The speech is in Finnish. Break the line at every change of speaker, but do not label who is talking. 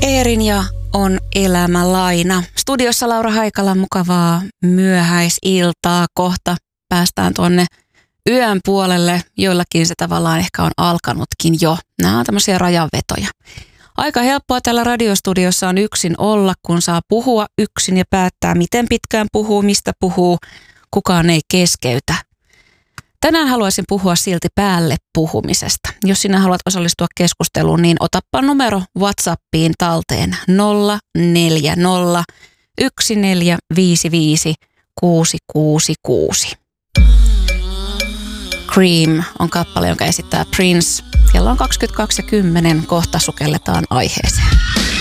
Eerin ja on elämälaina. Studiossa Laura Haikala, mukavaa myöhäisiltaa. Kohta päästään tuonne yön puolelle. Joillakin se tavallaan ehkä on alkanutkin jo. Nämä on tämmöisiä rajanvetoja. Aika helppoa täällä radiostudiossa on yksin olla, kun saa puhua yksin ja päättää, miten pitkään puhuu, mistä puhuu. Kukaan ei keskeytä. Tänään haluaisin puhua silti päälle puhumisesta. Jos sinä haluat osallistua keskusteluun, niin otappa numero WhatsAppiin talteen 040 1455 666. Cream on kappale, jonka esittää Prince. Kello on 22:10, kohta sukelletaan aiheeseen.